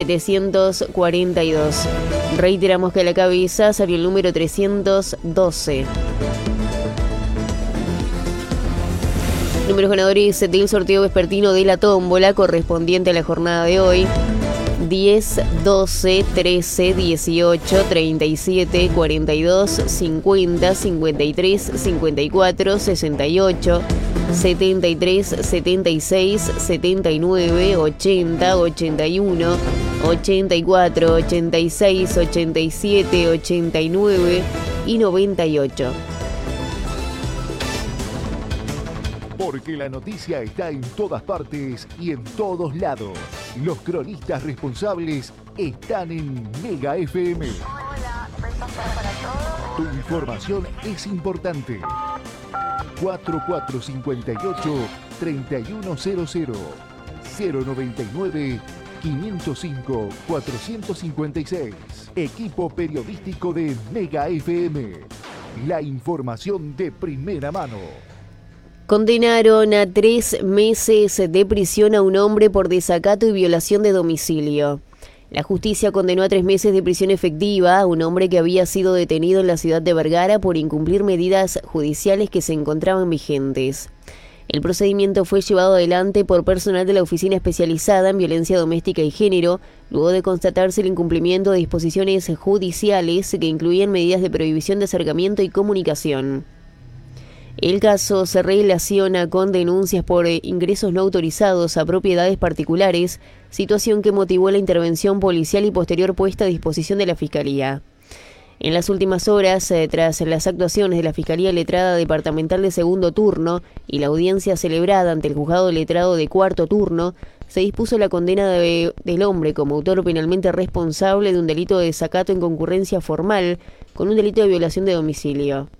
742. Reiteramos que a la cabeza salió el número 312. Números ganadores del sorteo vespertino de la tómbola correspondiente a la jornada de hoy: 10, 12, 13, 18, 37, 42, 50, 53, 54, 68, 73, 76, 79, 80, 81, 84, 86, 87, 89 y 98. Porque la noticia está en todas partes y en todos lados. Los cronistas responsables están en Mega FM. Hola, soy Pastora para todos. Tu información es importante. 4458-3100 099-505-456. Equipo periodístico de Mega FM. La información de primera mano. Condenaron a 3 meses de prisión a un hombre por desacato y violación de domicilio. La justicia condenó a 3 meses de prisión efectiva a un hombre que había sido detenido en la ciudad de Vergara por incumplir medidas judiciales que se encontraban vigentes. El procedimiento fue llevado adelante por personal de la Oficina Especializada en Violencia Doméstica y Género, luego de constatarse el incumplimiento de disposiciones judiciales que incluían medidas de prohibición de acercamiento y comunicación. El caso se relaciona con denuncias por ingresos no autorizados a propiedades particulares, situación que motivó la intervención policial y posterior puesta a disposición de la Fiscalía. En las últimas horas, tras las actuaciones de la Fiscalía Letrada Departamental de Segundo Turno y la audiencia celebrada ante el Juzgado Letrado de Cuarto Turno, se dispuso la condena del hombre como autor penalmente responsable de un delito de desacato en concurrencia formal con un delito de violación de domicilio.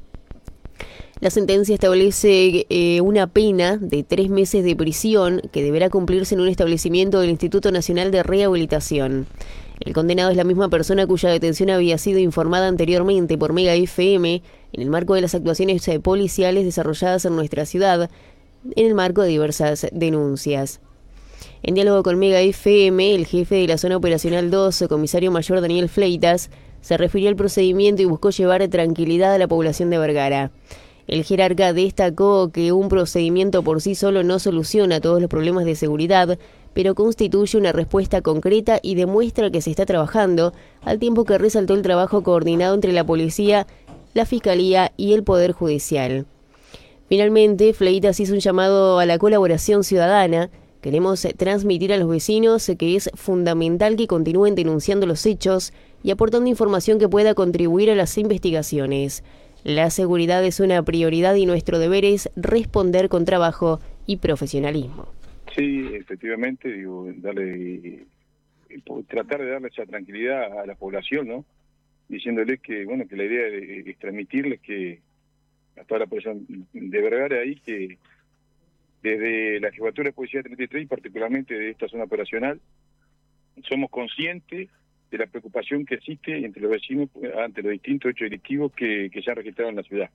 La sentencia establece una pena de 3 meses de prisión que deberá cumplirse en un establecimiento del Instituto Nacional de Rehabilitación. El condenado es la misma persona cuya detención había sido informada anteriormente por Mega FM en el marco de las actuaciones policiales desarrolladas en nuestra ciudad, en el marco de diversas denuncias. En diálogo con Mega FM, el jefe de la Zona Operacional 2, comisario mayor Daniel Fleitas, se refirió al procedimiento y buscó llevar tranquilidad a la población de Vergara. El jerarca destacó que un procedimiento por sí solo no soluciona todos los problemas de seguridad, pero constituye una respuesta concreta y demuestra que se está trabajando, al tiempo que resaltó el trabajo coordinado entre la policía, la fiscalía y el Poder Judicial. Finalmente, Fleitas hizo un llamado a la colaboración ciudadana. Queremos transmitir a los vecinos que es fundamental que continúen denunciando los hechos y aportando información que pueda contribuir a las investigaciones. La seguridad es una prioridad y nuestro deber es responder con trabajo y profesionalismo. Sí, efectivamente, tratar de darle esa tranquilidad a la población, ¿no? Diciéndoles que, bueno, que la idea es transmitirles que a toda la población de Vergara ahí que desde la Jefatura de Policía 33 y particularmente de esta zona operacional somos conscientes de la preocupación que existe entre los vecinos ante los distintos hechos delictivos que se han registrado en la ciudad.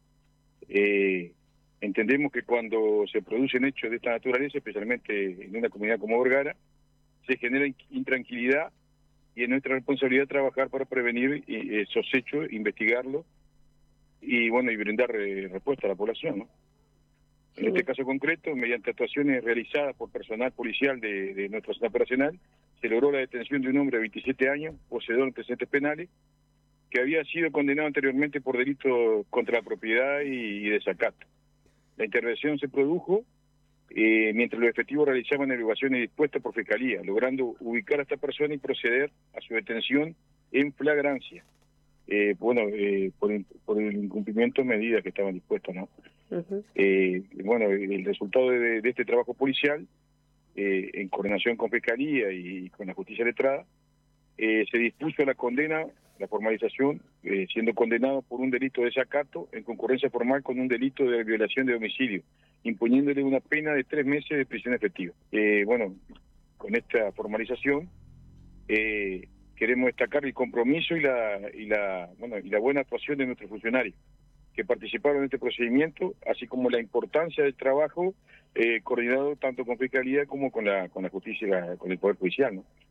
Entendemos que cuando se producen hechos de esta naturaleza, especialmente en una comunidad como Vergara, se genera intranquilidad y es nuestra responsabilidad trabajar para prevenir esos hechos, investigarlos y bueno, y brindar respuesta a la población, ¿no? En este caso concreto, mediante actuaciones realizadas por personal policial de nuestra zona operacional, se logró la detención de un hombre de 27 años, poseedor de antecedentes penales, que había sido condenado anteriormente por delitos contra la propiedad y desacato. La intervención se produjo mientras los efectivos realizaban evaluaciones dispuestas por Fiscalía, logrando ubicar a esta persona y proceder a su detención en flagrancia. Por el incumplimiento de medidas que estaban dispuestas, ¿no? Uh-huh. El resultado de este trabajo policial, en coordinación con Fiscalía y con la Justicia Letrada, se dispuso la condena, la formalización, siendo condenado por un delito de desacato en concurrencia formal con un delito de violación de domicilio, imponiéndole una pena de 3 meses de prisión efectiva. Con esta formalización queremos destacar el compromiso y la buena actuación de nuestros funcionarios que participaron en este procedimiento, así como la importancia del trabajo coordinado tanto con Fiscalía como con la Justicia, con el Poder Judicial, ¿no?